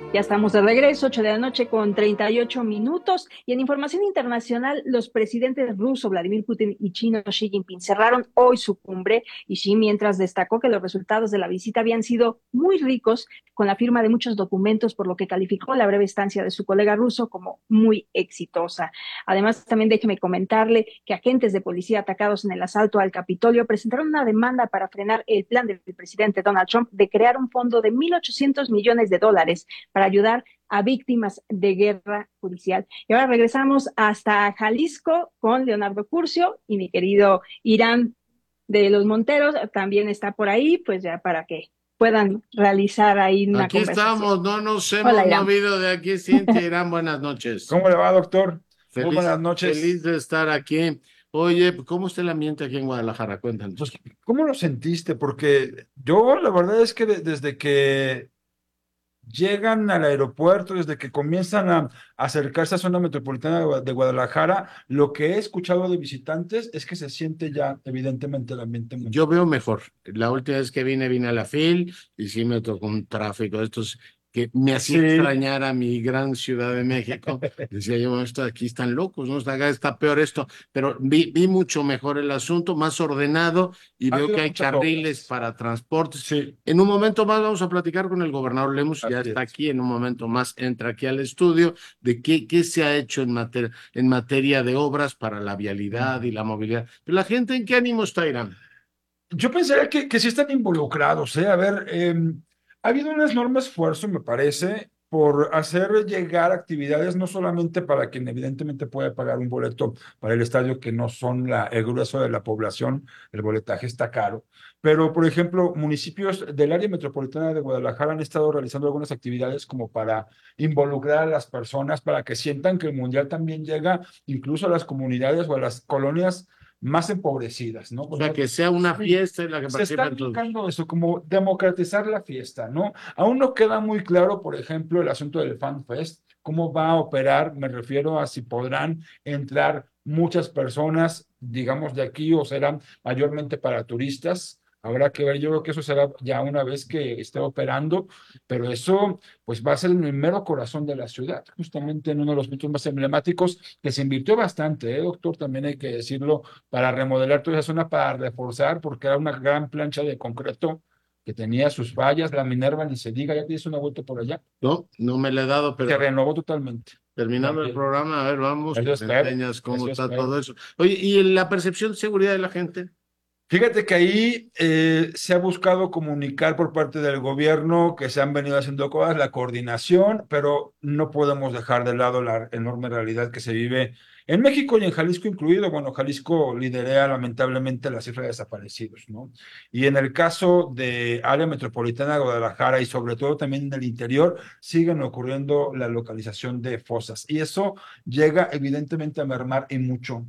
Ya estamos de regreso, 8 de la noche con 38 minutos. Y en información internacional, los presidentes ruso Vladimir Putin y chino Xi Jinping cerraron hoy su cumbre. Y Xi, mientras destacó que los resultados de la visita habían sido muy ricos, con la firma de muchos documentos, por lo que calificó la breve estancia de su colega ruso como muy exitosa. Además, también déjeme comentarle que agentes de policía atacados en el asalto al Capitolio presentaron una demanda para frenar el plan del presidente Donald Trump de crear un fondo de 1.800 millones de dólares para ayudar a víctimas de guerra judicial. Y ahora regresamos hasta Jalisco con Leonardo Curcio y mi querido Irán de los Monteros también está por ahí, pues ya para que puedan realizar ahí una Aquí conversación. estamos, no nos hemos Hola, Irán. movido de aquí, Cintia Irán, buenas noches. ¿Cómo le va, doctor? Muy Feliz, buenas noches. feliz de estar aquí. Oye, ¿cómo está el ambiente aquí en Guadalajara? Pues, Cuéntanos. ¿cómo lo sentiste? Porque yo la verdad es que desde que llegan al aeropuerto, desde que comienzan a acercarse a zona metropolitana de Guadalajara, lo que he escuchado de visitantes es que se siente ya evidentemente el ambiente mucho. Yo veo mejor. La última vez que vine a la FIL y sí me tocó un tráfico de estos que me hacía Sí. extrañar a mi gran Ciudad de México. Decía yo, "Bueno, esto de aquí están locos, ¿no? Acá está peor esto, pero vi mucho mejor el asunto, más ordenado y Ha veo que habido hay muchas carriles obras. para transportes. Sí, En un momento más vamos a platicar con el gobernador Lemus, ya así está es. aquí, en un momento más entra aquí al estudio, de qué se ha hecho en materia de obras para la vialidad y la movilidad. Pero la gente, ¿en qué ánimo está, Irán? Yo pensaría que sí están involucrados, ¿eh? A ver, ha habido un enorme esfuerzo, me parece, por hacer llegar actividades no solamente para quien evidentemente puede pagar un boleto para el estadio, que no son el grueso de la población, el boletaje está caro, pero por ejemplo, municipios del área metropolitana de Guadalajara han estado realizando algunas actividades como para involucrar a las personas, para que sientan que el mundial también llega incluso a las comunidades o a las colonias más empobrecidas, ¿no? O sea, que sea una Sí, fiesta en la que se está participen todos. buscando eso, como democratizar la fiesta, ¿no? Aún no queda muy claro, por ejemplo, el asunto del Fan Fest, cómo va a operar, me refiero a si podrán entrar muchas personas, digamos, de aquí o serán mayormente para turistas. Habrá que ver, yo creo que eso será ya una vez que esté operando, pero eso pues va a ser en el mero corazón de la ciudad, justamente en uno de los puntos más emblemáticos, que se invirtió bastante, doctor? También hay que decirlo, para remodelar toda esa zona, para reforzar, porque era una gran plancha de concreto que tenía sus fallas. La Minerva ni se diga, ya tienes una vuelta por allá. No, no me la he dado, Se pero renovó totalmente. terminando el También. programa, a ver, vamos, Eso pues me espero, enseñas cómo eso está espero. todo eso. Oye, ¿y en la percepción de seguridad de la gente? Fíjate que ahí se ha buscado comunicar por parte del gobierno que se han venido haciendo cosas, la coordinación, pero no podemos dejar de lado la enorme realidad que se vive en México y en Jalisco incluido. Bueno, Jalisco lidera lamentablemente la cifra de desaparecidos, ¿no? Y en el caso de área metropolitana de Guadalajara y sobre todo también en el interior, siguen ocurriendo la localización de fosas. Y eso llega evidentemente a mermar en mucho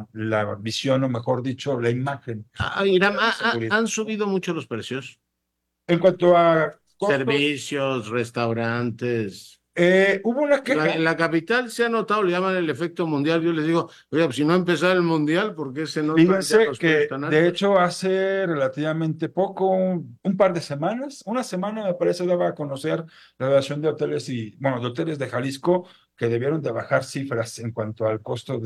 la visión, o mejor dicho, la imagen Irán, de seguridad. han subido mucho los precios. En cuanto a costos, Servicios, restaurantes. hubo una En queja. la capital se ha notado, le llaman el efecto mundial. Yo les digo, oye, pues si no ha empezado el mundial, ¿por qué se notan ya Fíjense los precios que tan de altos? hecho hace relativamente poco, un par de semanas, una semana me parece, daba a conocer la Relación de Hoteles y, bueno, de hoteles de Jalisco, que debieron de bajar cifras en cuanto al costo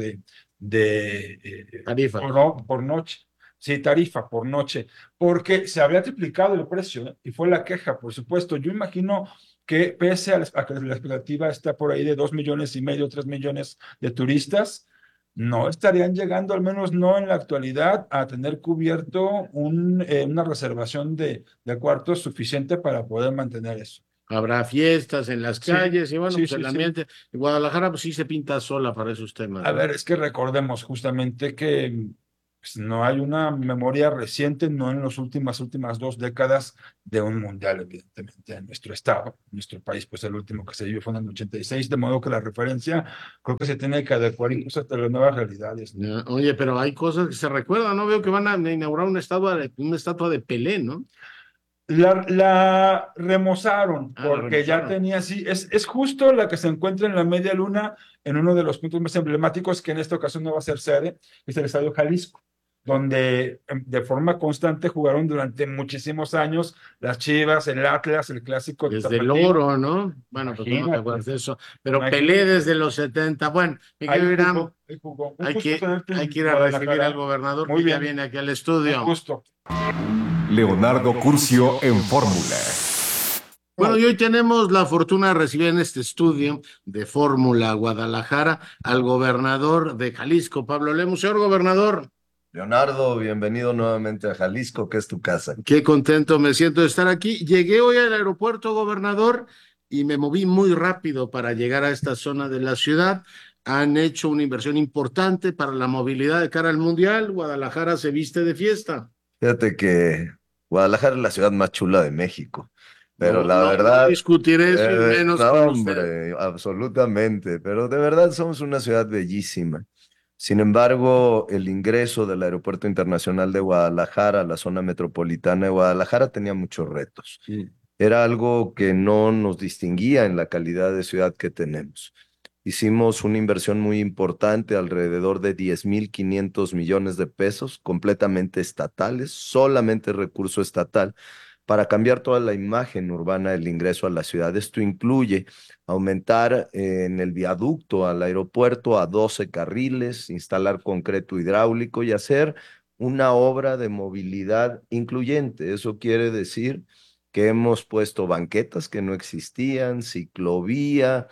Tarifas. por noche. Sí, tarifa por noche, porque se había triplicado el precio, ¿eh? Y fue la queja, por supuesto. Yo imagino que pese a que la expectativa está por ahí de 2,5 millones, 3 millones de turistas, no estarían llegando, al menos no en la actualidad, a tener cubierto una reservación de cuartos suficiente para poder mantener eso. Habrá fiestas en las Sí, calles y bueno, sí, pues sí, el sí. ambiente. Guadalajara, pues sí se pinta sola para esos temas, A ¿no? ver, es que recordemos justamente que pues, no hay una memoria reciente, no en las últimas 2 décadas, de un mundial, evidentemente, en nuestro estado, en nuestro país, pues el último que se vivió fue en el 86, de modo que la referencia creo que se tiene que adecuar incluso a las nuevas realidades, ¿no? Oye, pero hay cosas que se recuerdan, ¿no? Veo que van a inaugurar una estatua de Pelé, ¿no? La remozaron Ah, la porque ya remozaron. tenía así, es justo la que se encuentra en la media luna, en uno de los puntos más emblemáticos, que en esta ocasión no va a ser sede, es el Estadio Jalisco. donde de forma constante jugaron durante muchísimos años las Chivas, el Atlas, el clásico Desde el tapatío. oro, ¿no? Bueno, pues no te Imagínate, acuerdas de eso. Pero Pelé imagínate. desde los 70. Bueno, mi Ahí querido Irán, jugó, ahí jugó. Un hay gusto que, tenerte hay que en ir a recibir al Guadalajara. gobernador Muy que ya bien, viene aquí al un estudio. gusto. Leonardo Curcio en Fórmula. Bueno, y hoy tenemos la fortuna de recibir en este estudio de Fórmula Guadalajara al gobernador de Jalisco, Pablo Lemus. Señor gobernador, Leonardo, bienvenido nuevamente a Jalisco, que es tu casa. qué contento me siento de estar aquí. Llegué hoy al aeropuerto, gobernador, y me moví muy rápido para llegar a esta zona de la ciudad. Han hecho una inversión importante para la movilidad de cara al Mundial. Guadalajara se viste de fiesta. Fíjate que Guadalajara es la ciudad más chula de México, pero No, la no verdad, discutiré eso y menos no, con usted. hombre, absolutamente, pero de verdad somos una ciudad bellísima. Sin embargo, el ingreso del Aeropuerto Internacional de Guadalajara a la zona metropolitana de Guadalajara tenía muchos retos. Sí. Era algo que no nos distinguía en la calidad de ciudad que tenemos. Hicimos una inversión muy importante, alrededor de 10.500 millones de pesos, completamente estatales, solamente recurso estatal, para cambiar toda la imagen urbana del ingreso a la ciudad. Esto incluye aumentar en el viaducto al aeropuerto a 12 carriles, instalar concreto hidráulico y hacer una obra de movilidad incluyente. Eso quiere decir que hemos puesto banquetas que no existían, ciclovía,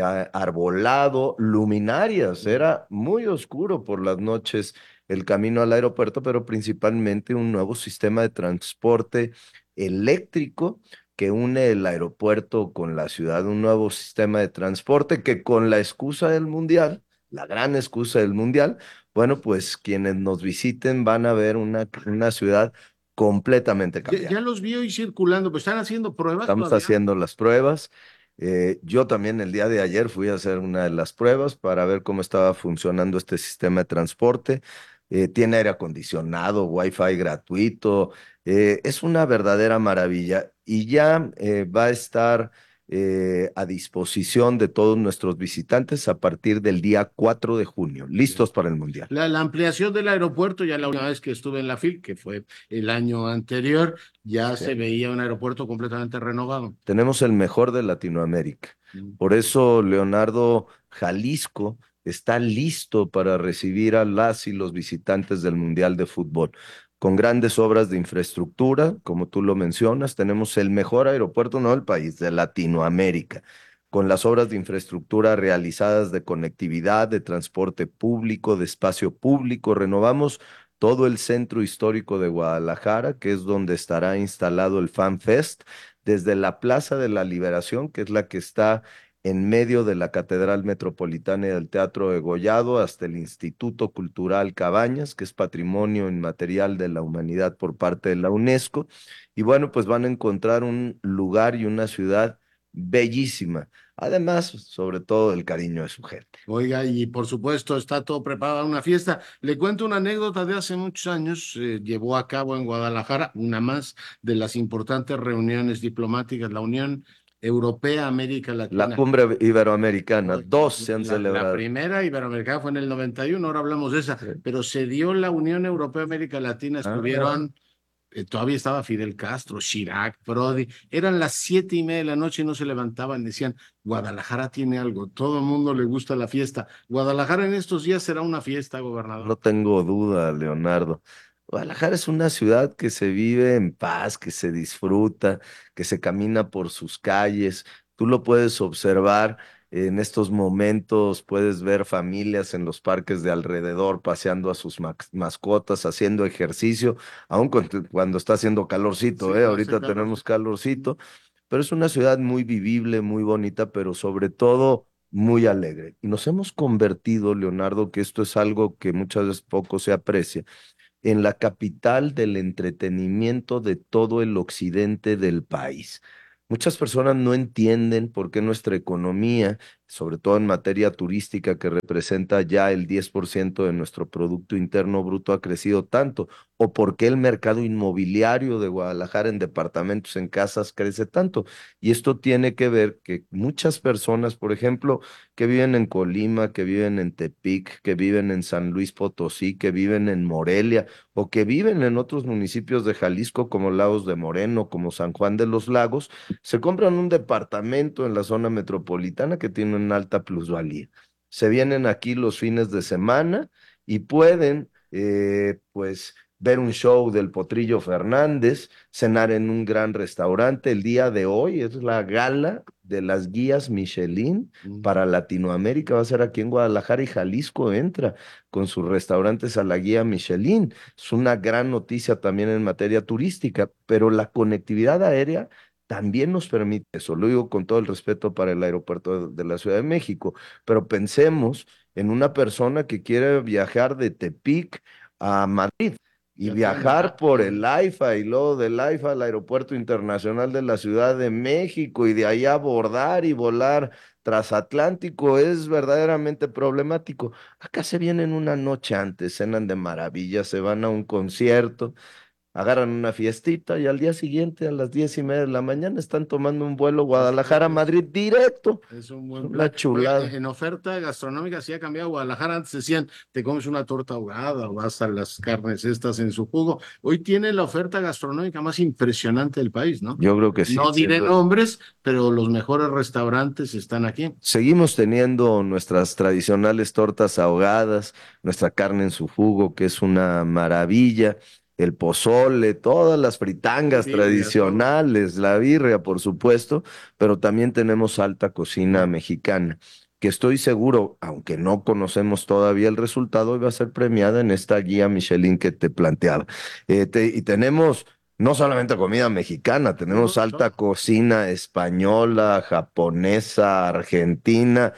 arbolado, luminarias. Era muy oscuro por las noches el camino al aeropuerto, pero principalmente un nuevo sistema de transporte eléctrico que une el aeropuerto con la ciudad, un nuevo sistema de transporte que con la excusa del mundial, la gran excusa del mundial, bueno, pues quienes nos visiten van a ver una ciudad completamente cambiada. Ya los vi hoy circulando, pues están haciendo pruebas Estamos todavía. haciendo las pruebas. Yo también el día de ayer fui a hacer una de las pruebas para ver cómo estaba funcionando este sistema de transporte. Tiene aire acondicionado, wifi gratuito. Es una verdadera maravilla y ya va a estar a disposición de todos nuestros visitantes a partir del día 4 de junio, listos para el Mundial. La ampliación del aeropuerto, ya la última vez que estuve en la FIL, que fue el año anterior, ya Sí. se veía un aeropuerto completamente renovado. Tenemos el mejor de Latinoamérica. Mm. Por eso, Leonardo, Jalisco está listo para recibir a las y los visitantes del Mundial de Fútbol. Con grandes obras de infraestructura, como tú lo mencionas, tenemos el mejor aeropuerto, no del país, de Latinoamérica. Con las obras de infraestructura realizadas de conectividad, de transporte público, de espacio público, renovamos todo el centro histórico de Guadalajara, que es donde estará instalado el Fan Fest, desde la Plaza de la Liberación, que es la que está en medio de la Catedral Metropolitana y del Teatro de Gollado, hasta el Instituto Cultural Cabañas, que es Patrimonio Inmaterial de la Humanidad por parte de la UNESCO. Y bueno, pues van a encontrar un lugar y una ciudad bellísima. Además, sobre todo, el cariño de su gente. Oiga, y por supuesto está todo preparado para una fiesta. Le cuento una anécdota de hace muchos años. Llevó a cabo en Guadalajara una más de las importantes reuniones diplomáticas, la Unión Europea América La Latina. cumbre iberoamericana, Oye, 2 se han La celebrado. primera iberoamericana fue en el 91, ahora hablamos de esa, Sí. pero se dio la Unión Europea América Latina, Ah, estuvieron todavía estaba Fidel Castro, Chirac, Prodi, eran las 7:30 de la noche y no se levantaban, decían, Guadalajara tiene algo, todo el mundo le gusta la fiesta. Guadalajara en estos días será una fiesta, gobernador. no tengo duda, Leonardo. Guadalajara es una ciudad que se vive en paz, que se disfruta, que se camina por sus calles. Tú lo puedes observar en estos momentos, puedes ver familias en los parques de alrededor paseando a sus mascotas, haciendo ejercicio, aun cuando está haciendo calorcito, Sí, ¿eh? no hace Ahorita calor. tenemos calorcito, pero es una ciudad muy vivible, muy bonita, pero sobre todo muy alegre. Y nos hemos convertido, Leonardo, que esto es algo que muchas veces poco se aprecia, en la capital del entretenimiento de todo el occidente del país. Muchas personas no entienden por qué nuestra economía, sobre todo en materia turística, que representa ya el 10% de nuestro Producto Interno Bruto, ha crecido tanto. o por qué el mercado inmobiliario de Guadalajara en departamentos, en casas, crece tanto. Y esto tiene que ver que muchas personas, por ejemplo, que viven en Colima, que viven en Tepic, que viven en San Luis Potosí, que viven en Morelia o que viven en otros municipios de Jalisco como Lagos de Moreno, como San Juan de los Lagos, se compran un departamento en la zona metropolitana que tiene una alta plusvalía. Se vienen aquí los fines de semana y pueden, pues, ver un show del Potrillo Fernández, cenar en un gran restaurante. El día de hoy es la gala de las guías Michelin para Latinoamérica. Va a ser aquí en Guadalajara y Jalisco entra con sus restaurantes a la guía Michelin. Es una gran noticia también en materia turística, pero la conectividad aérea también nos permite eso. Lo digo con todo el respeto para el aeropuerto de la Ciudad de México, pero pensemos en una persona que quiere viajar de Tepic a Madrid y Ya viajar tiene por rápido. el AIFA y luego del AIFA al Aeropuerto Internacional de la Ciudad de México y de ahí abordar y volar transatlántico es verdaderamente problemático. Acá se vienen una noche antes, cenan de maravilla, se van a un concierto, agarran una fiestita y al día siguiente a las 10:30 de la mañana están tomando un vuelo Así es. Guadalajara-Madrid directo. Es un Es buen una plan. Oiga, chulada. en oferta gastronómica sí ha cambiado. Guadalajara antes decían, te comes una torta ahogada o vas a las carnes estas en su jugo. Hoy tiene la oferta gastronómica más impresionante del país, ¿no? Yo creo que sí. No diré nombres, pero los mejores restaurantes están aquí. Seguimos teniendo nuestras tradicionales tortas ahogadas, nuestra carne en su jugo, que es una maravilla, el pozole, todas las fritangas Birria, todo. tradicionales, la birria, por supuesto, pero también tenemos alta cocina mexicana, que estoy seguro, aunque no conocemos todavía el resultado, va a ser premiada en esta guía Michelin que te planteaba. Y tenemos no solamente comida mexicana, tenemos alta Todo. cocina española, japonesa, argentina,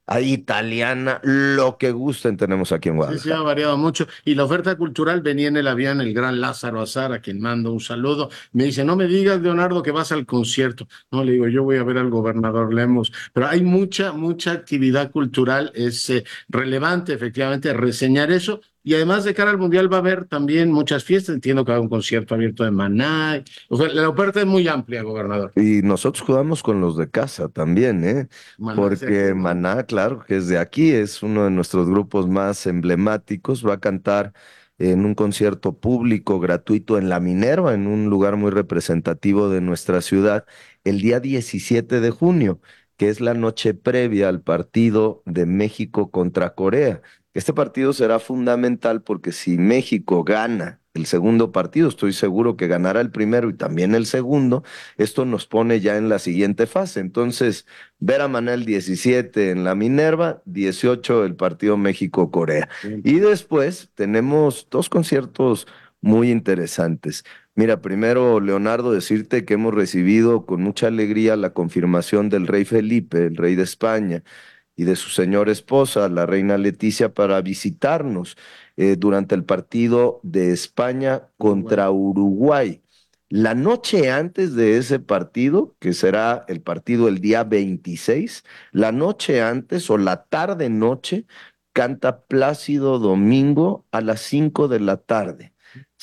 italiana, lo que gusten tenemos aquí en Sí, sí, ha Guadalajara. variado mucho. Y la oferta cultural venía en el avión el gran Lázaro Azar, a quien mando un saludo. Me dice, no me digas, Leonardo, que vas al concierto. No, le digo, yo voy a ver al gobernador Lemos. Pero hay mucha actividad cultural. Es relevante, efectivamente, reseñar eso. Y además, de cara al Mundial va a haber también muchas fiestas. Entiendo que va a haber un concierto abierto de Maná. O sea, la oferta es muy amplia, gobernador. Y nosotros jugamos con los de casa también, ¿eh? Maná es de aquí, Porque ¿no? Maná, claro, que es de aquí, es uno de nuestros grupos más emblemáticos, va a cantar en un concierto público gratuito en La Minerva, en un lugar muy representativo de nuestra ciudad, el día 17 de junio, que es la noche previa al partido de México contra Corea. Este partido será fundamental porque si México gana el segundo partido, estoy seguro que ganará el primero y también el segundo, esto nos pone ya en la siguiente fase. Entonces, ver a Manel 17 en la Minerva, 18 el partido México-Corea. Y después tenemos dos conciertos muy interesantes. Mira, primero, Leonardo, decirte que hemos recibido con mucha alegría la confirmación del rey Felipe, el rey de España, y de su señora esposa, la reina Leticia, para visitarnos durante el partido de España Uruguay. contra Uruguay. La noche antes de ese partido, que será el partido el día 26, la noche antes o la tarde noche, canta Plácido Domingo a las 5 de la tarde.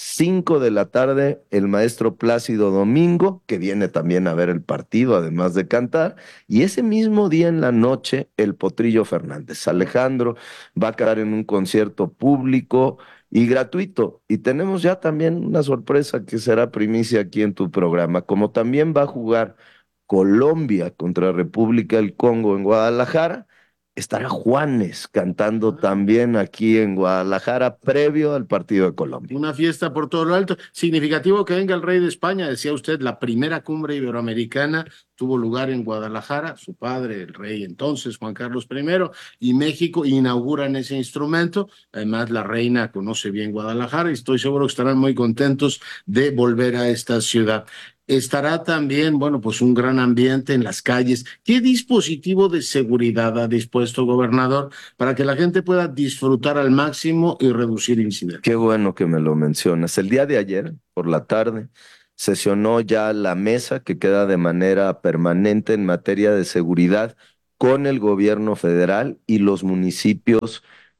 5 de la tarde, el maestro Plácido Domingo, que viene también a ver el partido, además de cantar, y ese mismo día en la noche, el Potrillo Fernández. Alejandro va a quedar en un concierto público y gratuito. Y tenemos ya también una sorpresa que será primicia aquí en tu programa, como también va a jugar Colombia contra República del Congo en Guadalajara. Estará Juanes cantando también aquí en Guadalajara previo al partido de Colombia. Una fiesta por todo lo alto. Significativo que venga el rey de España, decía usted, la primera cumbre iberoamericana tuvo lugar en Guadalajara, su padre, el rey entonces, Juan Carlos I, y México inauguran ese instrumento. Además, la reina conoce bien Guadalajara y estoy seguro que estarán muy contentos de volver a esta ciudad. Estará también, bueno, pues un gran ambiente en las calles. ¿Qué dispositivo de seguridad ha dispuesto, gobernador, para que la gente pueda disfrutar al máximo y reducir incidentes? Qué bueno que me lo mencionas. El día de ayer, por la tarde, sesionó ya la mesa que queda de manera permanente en materia de seguridad con el gobierno federal y los municipios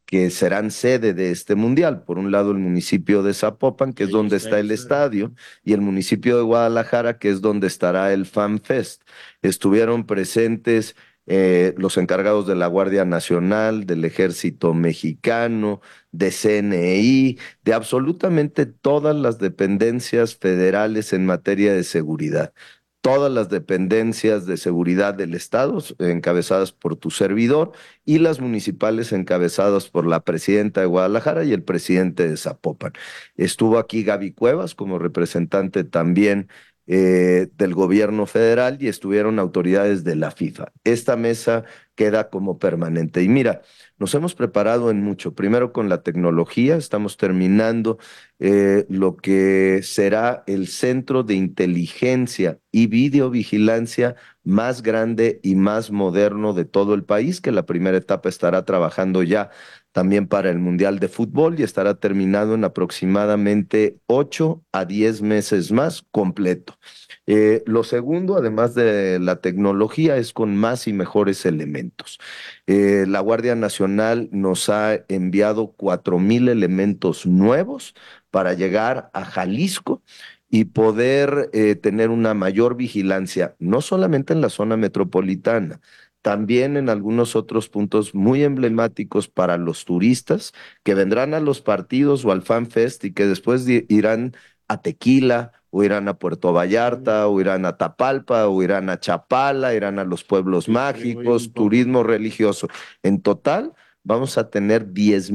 que serán sede de este mundial. Por un lado, el municipio de Zapopan, que es donde está el estadio, y el municipio de Guadalajara, que es donde estará el Fan Fest. Estuvieron presentes los encargados de la Guardia Nacional, del Ejército Mexicano, de CNI, de absolutamente todas las dependencias federales en materia de seguridad. Todas las dependencias de seguridad del Estado, encabezadas por tu servidor, y las municipales encabezadas por la presidenta de Guadalajara y el presidente de Zapopan. Estuvo aquí Gaby Cuevas como representante también del gobierno federal, y estuvieron autoridades de la FIFA. Esta mesa queda como permanente. Y mira, nos hemos preparado en mucho. Primero con la tecnología, estamos terminando lo que será el centro de inteligencia y videovigilancia más grande y más moderno de todo el país, que la primera etapa estará trabajando ya también para el Mundial de Fútbol y estará terminado en aproximadamente 8 a 10 meses más completo. Lo segundo, además de la tecnología, es con más y mejores elementos. La Guardia Nacional nos ha enviado 4,000 elementos nuevos para llegar a Jalisco y poder tener una mayor vigilancia, no solamente en la zona metropolitana, también en algunos otros puntos muy emblemáticos para los turistas que vendrán a los partidos o al Fan Fest y que después irán a Tequila, o irán a Puerto Vallarta, o irán a Tapalpa, o irán a Chapala, irán a los pueblos mágicos, turismo religioso. En total, vamos a tener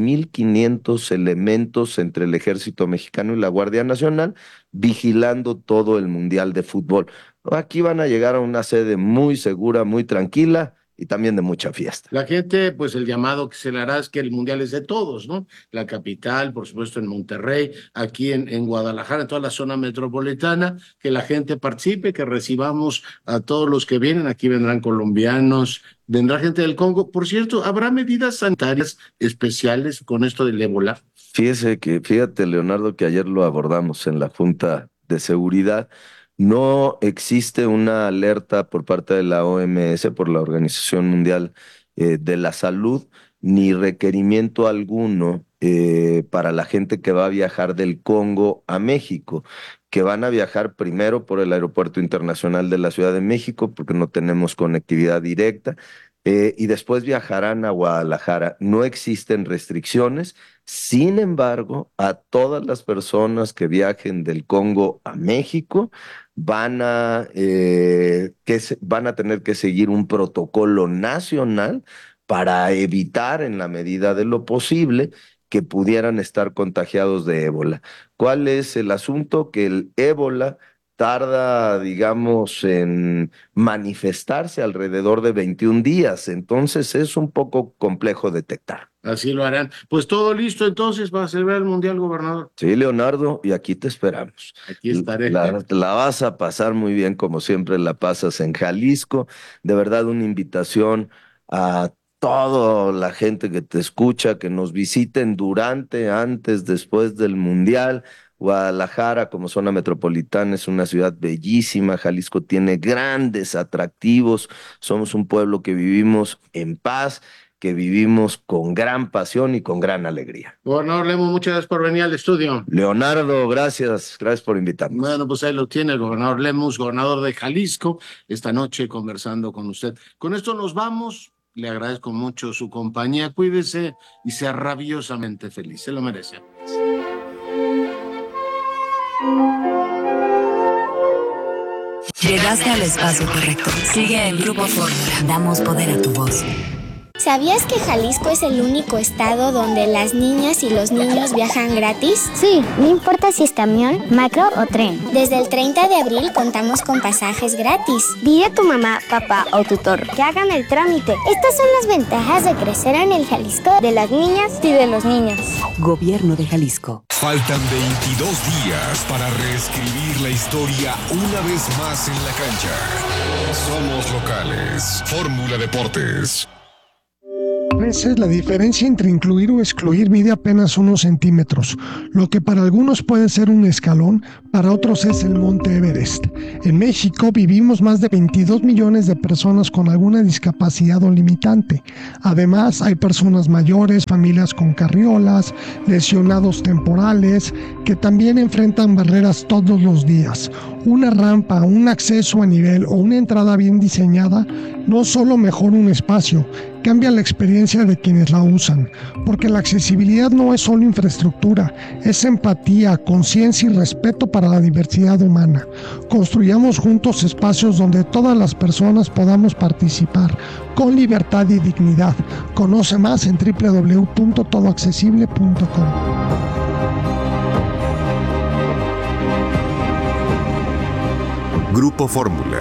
10,500 elementos entre el Ejército Mexicano y la Guardia Nacional vigilando todo el Mundial de Fútbol. Aquí van a llegar a una sede muy segura, muy tranquila y también de mucha fiesta. La gente, pues el llamado que se le hará es que el Mundial es de todos, ¿no? La capital, por supuesto en Monterrey, aquí en Guadalajara, en toda la zona metropolitana, que la gente participe, que recibamos a todos los que vienen. Aquí vendrán colombianos, vendrá gente del Congo. Por cierto, ¿habrá medidas sanitarias especiales con esto del ébola? Fíjate, Leonardo, que ayer lo abordamos en la Junta de Seguridad. No existe una alerta por parte de la OMS, por la Organización Mundial de la Salud, ni requerimiento alguno para la gente que va a viajar del Congo a México, que van a viajar primero por el Aeropuerto Internacional de la Ciudad de México, porque no tenemos conectividad directa, y después viajarán a Guadalajara. No existen restricciones. Sin embargo, a todas las personas que viajen del Congo a México van a tener que seguir un protocolo nacional para evitar, en la medida de lo posible, que pudieran estar contagiados de ébola. ¿Cuál es el asunto? Que el ébola tarda, digamos, en manifestarse alrededor de 21 días, entonces es un poco complejo detectar. Así lo harán. Pues todo listo entonces para celebrar el Mundial, gobernador. Sí, Leonardo, y aquí te esperamos. Aquí estaré. La vas a pasar muy bien, como siempre la pasas en Jalisco. De verdad, una invitación a toda la gente que te escucha, que nos visiten durante, antes, después del Mundial. Guadalajara, como zona metropolitana, es una ciudad bellísima. Jalisco tiene grandes atractivos. Somos un pueblo que vivimos en paz, que vivimos con gran pasión y con gran alegría. Gobernador Lemus, muchas gracias por venir al estudio. Leonardo, gracias por invitarnos. Bueno, pues ahí lo tiene el gobernador Lemus, gobernador de Jalisco, esta noche conversando con usted. Con esto nos vamos. Le agradezco mucho su compañía. Cuídese y sea rabiosamente feliz. Se lo merece. Llegaste al espacio correcto. Sigue el Grupo Fórmula. Damos poder a tu voz. ¿Sabías que Jalisco es el único estado donde las niñas y los niños viajan gratis? Sí, no importa si es camión, macro o tren. Desde el 30 de abril contamos con pasajes gratis. Dile a tu mamá, papá o tutor que hagan el trámite. Estas son las ventajas de crecer en el Jalisco de las niñas y de los niños. Gobierno de Jalisco. Faltan 22 días para reescribir la historia una vez más en la cancha. Somos locales. Fórmula Deportes. veces la diferencia entre incluir o excluir mide apenas unos centímetros. Lo que para algunos puede ser un escalón, para otros es el Monte Everest. En México vivimos más de 22 millones de personas con alguna discapacidad o limitante. Además, hay personas mayores, familias con carriolas, lesionados temporales, que también enfrentan barreras todos los días. Una rampa, un acceso a nivel o una entrada bien diseñada no solo mejora un espacio, cambia la experiencia de quienes la usan, porque la accesibilidad no es solo infraestructura, es empatía, conciencia y respeto para la diversidad humana. Construyamos juntos espacios donde todas las personas podamos participar con libertad y dignidad. Conoce más en www.todoaccesible.com. Grupo Fórmula.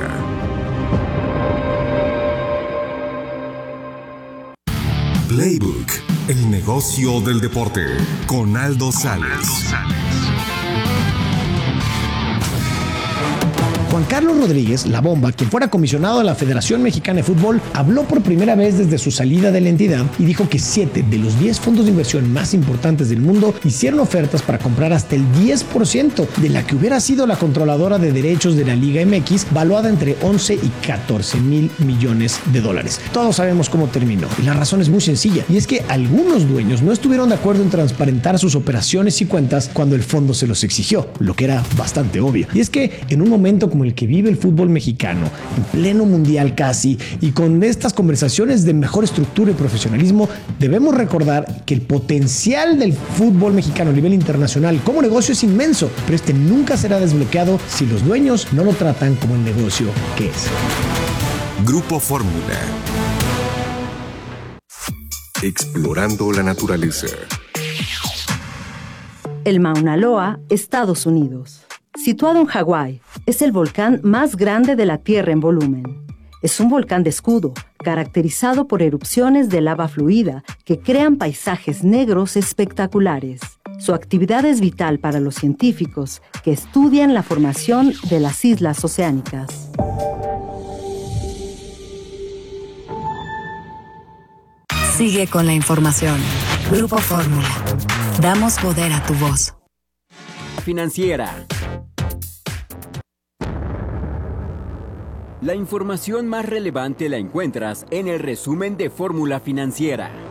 Playbook, el negocio del deporte, con Aldo Sales. Juan Carlos Rodríguez, La Bomba, quien fuera comisionado de la Federación Mexicana de Fútbol, habló por primera vez desde su salida de la entidad y dijo que 7 de los 10 fondos de inversión más importantes del mundo hicieron ofertas para comprar hasta el 10% de la que hubiera sido la controladora de derechos de la Liga MX, valuada entre 11 y 14 mil millones de dólares. Todos sabemos cómo terminó y la razón es muy sencilla, y es que algunos dueños no estuvieron de acuerdo en transparentar sus operaciones y cuentas cuando el fondo se los exigió, lo que era bastante obvio. Y es que en un momento como el que vive el fútbol mexicano, en pleno mundial casi, y con estas conversaciones de mejor estructura y profesionalismo, debemos recordar que el potencial del fútbol mexicano a nivel internacional como negocio es inmenso, pero este nunca será desbloqueado si los dueños no lo tratan como el negocio que es. Grupo Fórmula. Explorando la naturaleza. El Mauna Loa, Estados Unidos. Situado en Hawái, es el volcán más grande de la Tierra en volumen. Es un volcán de escudo, caracterizado por erupciones de lava fluida que crean paisajes negros espectaculares. Su actividad es vital para los científicos que estudian la formación de las islas oceánicas. Sigue con la información. Grupo Fórmula. Damos poder a tu voz. Financiera. La información más relevante la encuentras en el resumen de Fórmula Financiera.